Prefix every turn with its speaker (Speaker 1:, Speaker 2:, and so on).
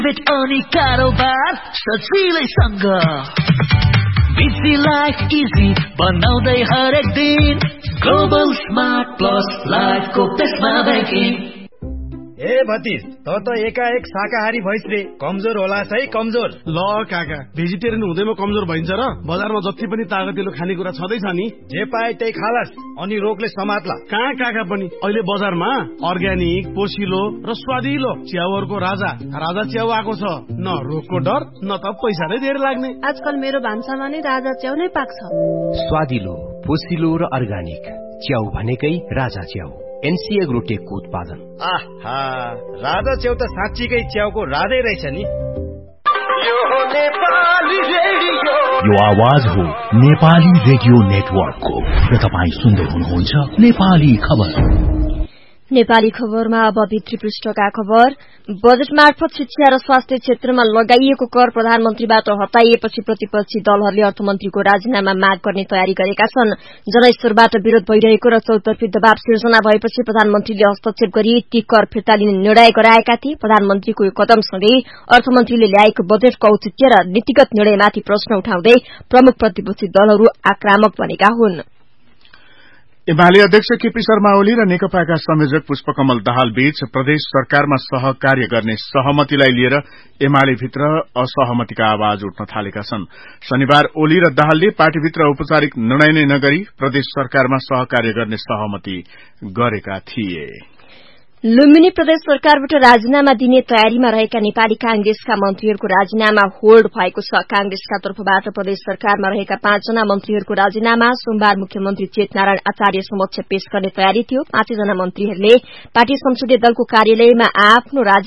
Speaker 1: अनि कारोबार सजिलैसँग बिजी लाइफ इजी बनाउँदै हरेक दिन ग्लोबल स्मार्ट प्लस लाइफको पेसमा ब्याङ्किङ।
Speaker 2: ए भतिज त एकाएक शाकाहारी भइस रे, कमजोर होला है कमजोर।
Speaker 3: ल काका, भेजिटेरियन हुँदैमा कमजोर भइन्छ र? बजारमा जति पनि तागतिलो खानेकुरा छँदैछ नि,
Speaker 2: जे पाए त्यही खालास अनि रोगले समात्ला।
Speaker 3: कहाँ काका पनि अहिले बजारमा अर्ग्यानिक, पोसिलो र स्वादिलो च्याउहरूको राजा च्याउ आएको छ। न रोगको डर न त पैसा नै धेरै लाग्ने।
Speaker 4: आजकल मेरो भान्सामा नै राजा च्याउ नै पाक्छ।
Speaker 5: स्वादिलो, पोसिलो र अर्ग्यानिक च्याउ भनेकै राजा च्याउ। एनसी एग्रोटेकको उत्पादन।
Speaker 2: आहा, राजा च्याउ त साँच्चीकै च्याउको राजै रहेछ नि।
Speaker 6: यो आवाज हो नेपाली रेडियो नेटवर्कको र तपाईँ सुन्दै हुनुहुन्छ नेपाली खबर।
Speaker 7: नेपाली खबरमा अब भित्री पृष्ठका खबर। बजेट मार्फत शिक्षा र स्वास्थ्य क्षेत्रमा लगाइएको कर प्रधानमन्त्रीबाट हटाइएपछि प्रतिपक्षी दलहरूले अर्थमन्त्रीको राजीनामा माग गर्ने तयारी गरेका छन्। जनस्तरबाट विरोध भइरहेको र चौतर्फी दबाव सिर्जना भएपछि प्रधानमन्त्रीले हस्तक्षेप गरी ती कर फिर्ता लिने निर्णय गराएका थिए। प्रधानमन्त्रीको यो कदमसँगै अर्थमन्त्रीले ल्याएको बजेटको औचित्य र नीतिगत निर्णयमाथि प्रश्न उठाउँदै प्रमुख प्रतिपक्षी दलहरू आक्रामक बनेका हुन्।
Speaker 8: एमाले अध्यक्ष केपी शर्मा ओली र नेकपाका संयोजक पुष्पकमल दाहाल बीच प्रदेश सरकारमा सहकार्य गर्ने सहमतिलाई लिएर एमाले भित्र असहमतिका आवाज उठ्न थालेका छन्। शनिबार ओली र दाहालले पार्टीभित्र औपचारिक निर्णय नै नगरी प्रदेश सरकारमा सहकार्य गर्ने सहमति गरेका थिए।
Speaker 7: लुम्बिनी प्रदेश सरकारबाट राजीनामा दिने तयारीमा रहेका नेपाली कांग्रेसका मन्त्रीहरूको राजीनामा होल्ड भएको छ। कांग्रेसका तर्फबाट प्रदेश सरकारमा रहेका 5 जना मन्त्रीहरूको राजीनामा सोमबार मुख्यमन्त्री चेतनारायण आचार्य समक्ष पेश गर्ने तयारी थियो। 5 जना मन्त्रीहरूले पार्टी संसदीय दलको कार्यालयमा आफ्नो